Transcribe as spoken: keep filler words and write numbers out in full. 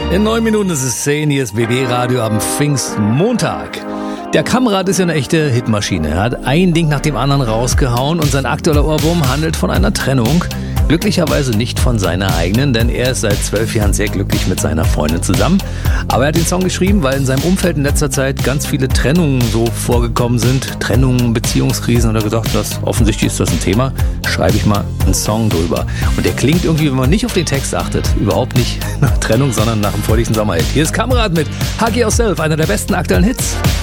In neun Minuten ist es zehn, hier ist B B-Radio am Pfingstmontag. Der Kamerad ist ja eine echte Hitmaschine. Er hat ein Ding nach dem anderen rausgehauen und sein aktueller Ohrwurm handelt von einer Trennung. Glücklicherweise nicht von seiner eigenen, denn er ist seit zwölf Jahren sehr glücklich mit seiner Freundin zusammen. Aber er hat den Song geschrieben, weil in seinem Umfeld in letzter Zeit ganz viele Trennungen so vorgekommen sind. Trennungen, Beziehungskrisen, und er hat gesagt, das, offensichtlich ist das ein Thema. Schreibe ich mal einen Song drüber. Und der klingt irgendwie, wenn man nicht auf den Text achtet, überhaupt nicht nach Trennung, sondern nach einem fröhlichen Sommerhit. Hier ist Kamerad mit Hug Yourself, einer der besten aktuellen Hits.